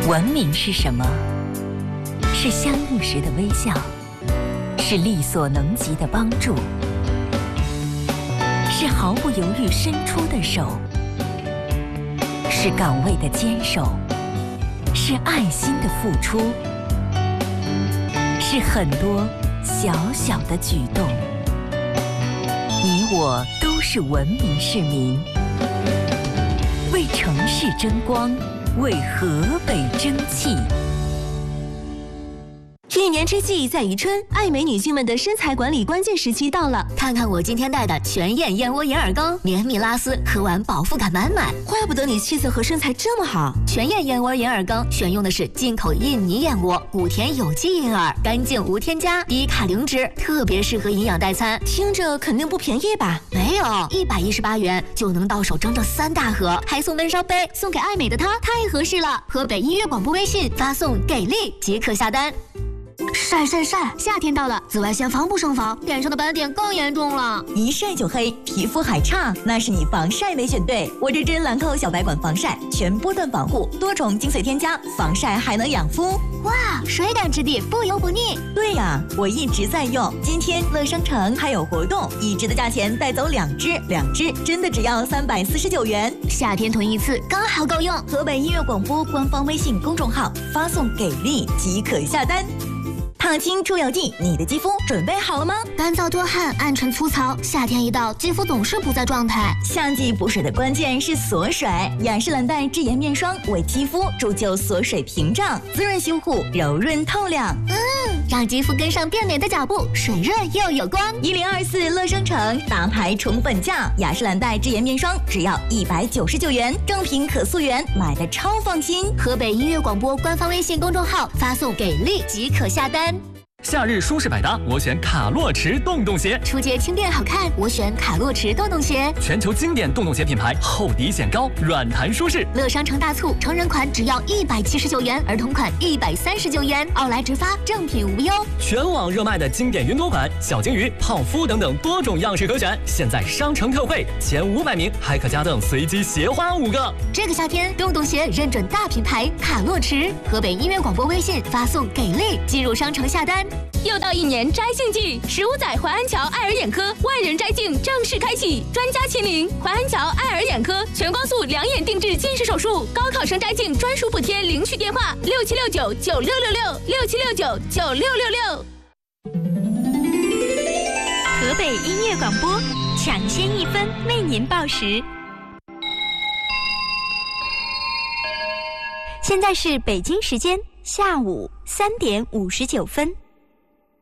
文明是什么？是相遇时的微笑，是力所能及的帮助，是毫不犹豫伸出的手，是岗位的坚守，是爱心的付出，是很多小小的举动。你我都是文明市民，为城市争光，为河北争气。 一年之计在于春，爱美女性们的身材管理关键时期到了。 看看我今天带的全燕燕窝银耳羹，绵密拉丝，喝完饱腹感满满。 怪不得你气色和身材这么好。 全燕燕窝银耳羹选用的是进口印尼燕窝，谷田有机银耳，干净无添加，低卡零脂，特别适合营养代餐。 听着肯定不便宜吧？ 没有，118元就能到手整整3大盒，还送温烧杯，送给爱美的她，太合适了。河北音乐广播微信发送“给力”即可下单。晒！夏天到了，紫外线防不胜防，脸上的斑点更严重了。 一晒就黑，皮肤还差，那是你防晒没选对。我这支兰蔻小白管防晒，全波段防护，多重精粹添加，防晒还能养肤。 哇，水感质地，不油不腻。 对呀，我一直在用。今天乐商城还有活动，一支的价钱带走2支，2支真的只要349元。 夏天囤一次刚好够用。 河北音乐广播官方微信公众号发送“给力”即可下单。烫青出油剂，你的肌肤准备好了吗？ 干燥多汗，暗沉粗糙，夏天一到，肌肤总是不在状态。 夏季补水的关键是锁水，雅诗兰黛智妍面霜为肌肤铸就锁水屏障，滋润修护，柔润透亮。 让肌肤跟上变美的脚步，水润又有光。 1024乐商城大牌重本价，雅诗兰黛智妍面霜只要199元，正品可溯源，买的超放心。 河北音乐广播官方微信公众号发送“给力”即可下单。 夏日舒适百搭，我选卡洛驰洞洞鞋。 出街轻便好看，我选卡洛驰洞洞鞋。 全球经典洞洞鞋品牌，厚底显高，软弹舒适。 乐商城大促，成人款只要179元，儿童款139元，奥莱直发，正品无忧。 全网热卖的经典云朵款、小金鱼、泡芙等等多种样式可选，现在商城特惠，前500名还可加赠随机鞋花5个。 这个夏天，洞洞鞋认准大品牌卡洛驰。河北音乐广播微信发送“给力”进入商城下单。 又到1年摘杏季，15载淮安桥爱尔眼科万人摘镜正式开启，专家亲临，淮安桥爱尔眼科全光速2眼定制近视手术，高考生摘镜专属补贴，领取电话67699666，67699666。 河北音乐广播，抢先1分为您报时。现在是北京时间下午3点59分。